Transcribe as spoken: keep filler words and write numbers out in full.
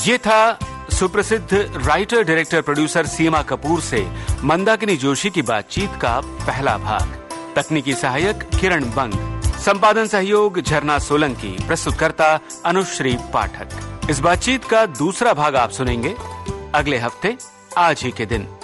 ये था सुप्रसिद्ध राइटर, डायरेक्टर, प्रोड्यूसर सीमा कपूर से मंदाकिनी जोशी की बातचीत का पहला भाग। तकनीकी सहायक किरण बंग, संपादन सहयोग झरना सोलंकी, प्रस्तुतकर्ता अनुश्री पाठक। इस बातचीत का दूसरा भाग आप सुनेंगे अगले हफ्ते आज ही के दिन।